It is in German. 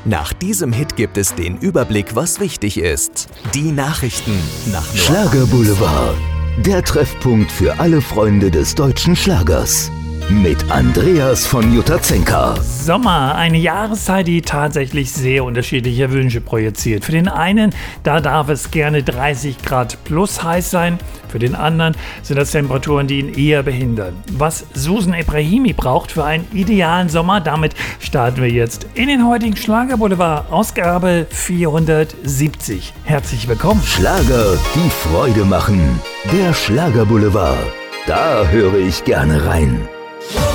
Nach diesem Hit gibt es den Überblick, was wichtig ist. Die Nachrichten nach nur Schlager Boulevard, der Treffpunkt für alle Freunde des deutschen Schlagers. Mit Andreas von Jutazenka. Sommer, eine Jahreszeit, die tatsächlich sehr unterschiedliche Wünsche projiziert. Für den einen, da darf es gerne 30 Grad plus heiß sein. Für den anderen sind das Temperaturen, die ihn eher behindern. Was Susan Ebrahimi braucht für einen idealen Sommer, damit starten wir jetzt in den heutigen Schlager Boulevard, Ausgabe 470. Herzlich willkommen. Schlager, die Freude machen. Der Schlager Boulevard. Da höre ich gerne rein.